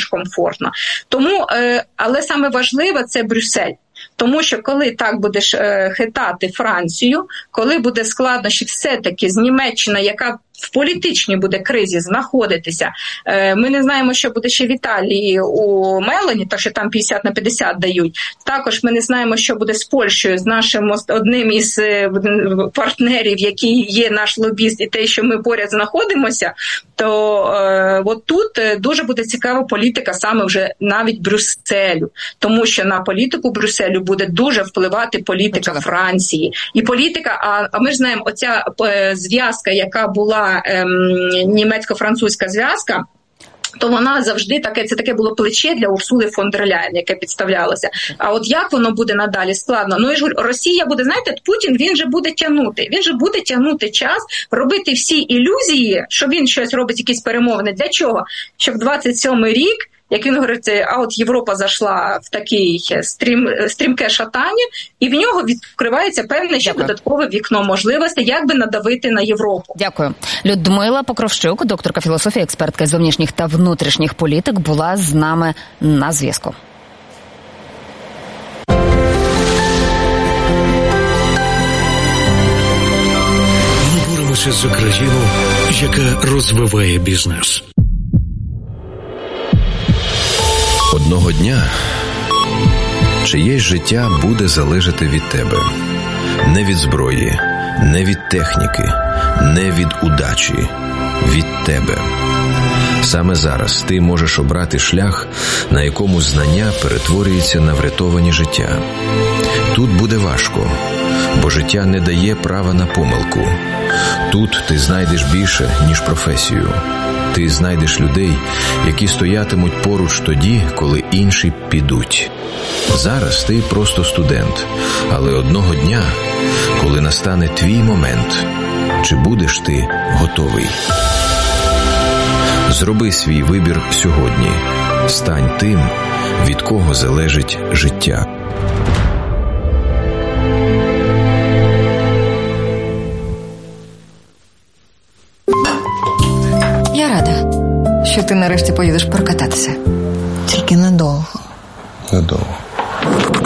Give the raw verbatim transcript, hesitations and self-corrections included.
комфортно. Тому, але саме важливе – це Брюссель. Тому що коли так будеш е, хитати Францію, коли буде складнощі все-таки з Німеччини, яка в політичній буде кризі знаходитися, е, ми не знаємо, що буде ще в Італії у Мелоні, так що там п'ятдесят на п'ятдесят дають. Також ми не знаємо, що буде з Польщею, з нашим одним із е, партнерів, який є наш лобіст, і те, що ми поряд знаходимося, то е, от тут дуже буде цікава політика саме вже навіть Брюсселю, тому що на політику Брюсселю буде дуже впливати політика Почали. Франції. І політика, а, а ми ж знаємо, оця е, зв'язка, яка була е, німецько-французька зв'язка, то вона завжди таке, це таке було плече для Урсули фон дер Ляєн, яке підставлялося. А от як воно буде надалі, складно. Ну і ж Росія буде, знаєте, Путін, він же буде тягнути. Він же буде тягнути час, робити всі ілюзії, що він щось робить, якісь перемовини. Для чого? Щоб двадцять сьомий рік, як він говорить, а от Європа зайшла в такий стрім, стрімке шатання, і в нього відкривається певне ще додаткове вікно можливостей, як би надавити на Європу. Дякую. Людмила Покровщук, докторка філософії, експертка з зовнішніх та внутрішніх політик, була з нами на зв'язку. Ми боремося за країну, яка розвиває бізнес. Одного дня чиєсь життя буде залежати від тебе. Не від зброї, не від техніки, не від удачі. Від тебе. Саме зараз ти можеш обрати шлях, на якому знання перетворюється на врятовані життя. Тут буде важко, бо життя не дає права на помилку. Тут ти знайдеш більше, ніж професію. Ти знайдеш людей, які стоятимуть поруч тоді, коли інші підуть. Зараз ти просто студент, але одного дня, коли настане твій момент, чи будеш ти готовий? Зроби свій вибір сьогодні. Стань тим, від кого залежить життя. Я рада, що ти нарешті поїдеш прокататися. Тільки недовго. Недовго.